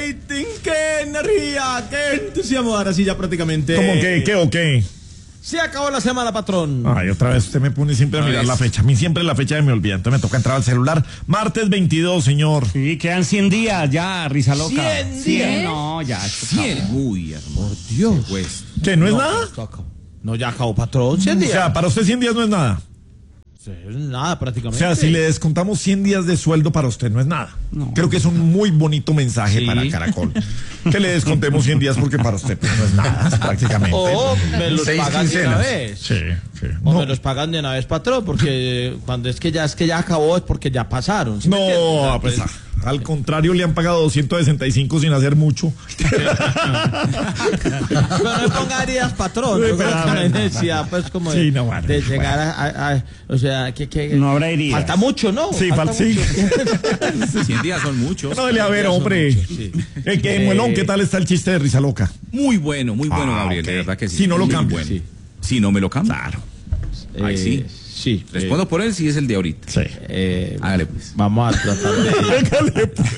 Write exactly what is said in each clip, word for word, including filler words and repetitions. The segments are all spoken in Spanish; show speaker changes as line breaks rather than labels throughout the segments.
rating, qué energía, qué entusiasmo. Ahora sí ya prácticamente.
¿Cómo que, qué o qué?
Se acabó la semana, patrón.
Ay, otra vez usted me pone siempre a mirar la fecha. A mí siempre la fecha me olvida. Entonces me toca entrar al celular. Martes veintidós, señor.
Sí, quedan cien días ya, risa loca.
¿cien días?
No, ya.
cien. Uy, hermano.
Por Dios.
Pues.
¿Qué, no es nada?
Esto acabó. No, ya acabó, patrón. cien
O
días.
sea, para usted cien días no es nada.
Sí, nada,
O
prácticamente.
sea, si le descontamos cien días de sueldo para usted no es nada.
No.
Creo que es un muy bonito mensaje
Sí.
para Caracol. Que le descontemos cien días porque para usted pues, no es nada, prácticamente.
O me los
Seis
pagan de una
quincenas.
vez.
Sí, sí.
O
No,
me los pagan de una vez, patrón, porque cuando es que ya es que ya acabó es porque ya pasaron. ¿sí me entiendes?
no pues ah, al contrario le han pagado doscientos sesenta y cinco sin hacer mucho.
Pero no me ponga heridas, patrón.
Sí,
Yo creo
pero,
que no hay
no,
necesidad, pues, como de,
Sí, no, bueno,
de
bueno.
llegar a, a- a- o sea, que, que
No habrá heridas.
falta mucho, ¿no?
Sí, falta sí.
cien días son muchos.
No, dele a ver, hombre.
Sí.
Eh, que, Muelón, ¿qué tal está el chiste de risa loca?
Muy bueno, muy bueno,
Ah,
Gabriel.
ok.
De verdad que sí.
Si no lo
Muy
cambia.
bueno.
Sí.
Si no me lo cambia.
Claro.
Ahí sí.
Eh, sí.
Respondo
eh,
por él si es el de ahorita.
Sí.
eh,
Hágale pues.
Vamos a tratar de.
Pégale, pues.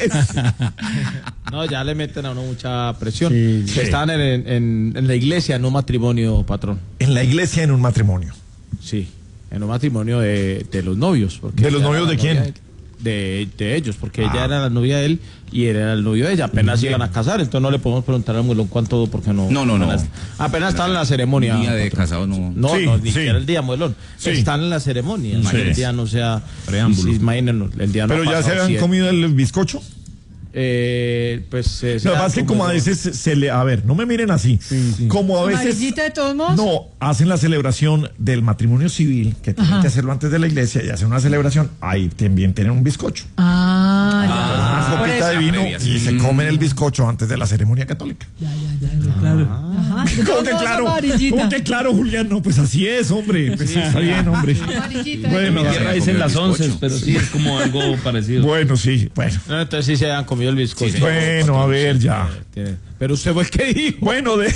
No, ya le meten a uno mucha presión.
Sí, sí.
Están en, en, en la iglesia, en un matrimonio, patrón.
En la iglesia, en un matrimonio.
Sí, en un matrimonio de, de los novios. Porque
¿De los
ella
novios
era
de
la
quién?
novia De, de ellos, porque
Ah.
ella era la novia de él y él era el novio de ella. Apenas iban a casar, entonces no le podemos preguntar a Muelón cuánto, porque no.
No, no, no.
Apenas, apenas están en la ceremonia.
Día de
patrón.
casado no.
No,
Sí,
no, ni
sí.
siquiera el día, Muelón.
Sí.
Están en la ceremonia.
Sí.
El día no sea.
Preámbulo.
Sí, imagínense, el día no
Pero
ha
ya se
pasado,
habían
sí.
comido el bizcocho.
Eh, pues. Eh,
Lo que pasa es que como a veces se, se le... A ver, no me miren así. Como a veces...
¿Amarillita de todos modos?
No, hacen la celebración del matrimonio civil, que tienen
Ajá.
que hacerlo antes de la iglesia, y hacen una celebración, ahí también tienen un bizcocho.
Ah,
una
ya. Por
copita
eso.
de vino
previa,
y se comen el bizcocho antes de la ceremonia católica.
Ya, ya, ya, claro. Ajá. De
¿Cómo
todos
que
modos,
claro?
amarillita.
¿Cómo que claro, Julián? No, pues así es, hombre. Pues está bien, hombre.
Amarillita.
Bueno,
Ya
Tierra
se
dicen
comió
las
el
once,
bizcocho.
pero sí es como algo parecido.
Bueno, sí, bueno.
No, entonces sí se han comido el bizcocho.
Sí,
Bueno, a ver, ya.
Tiene- Pero usted fue el que dijo.
Bueno, de...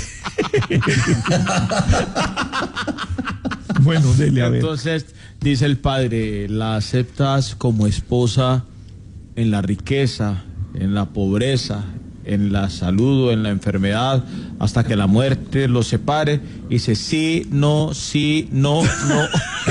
Bueno, dele a ver.
Entonces, dice el padre, la aceptas como esposa en la riqueza, en la pobreza, en la salud o en la enfermedad, hasta que la muerte los separe. Y dice, sí, no, sí, no, no.